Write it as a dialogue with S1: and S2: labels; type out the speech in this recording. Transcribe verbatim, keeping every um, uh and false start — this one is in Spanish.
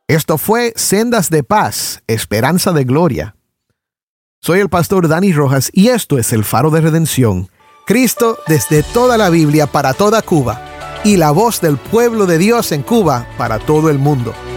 S1: Esto fue Sendas de Paz, Esperanza de Gloria. Soy el pastor Dani Rojas y esto es el Faro de Redención. Cristo desde toda la Biblia para toda Cuba y la voz del pueblo de Dios en Cuba para todo el mundo.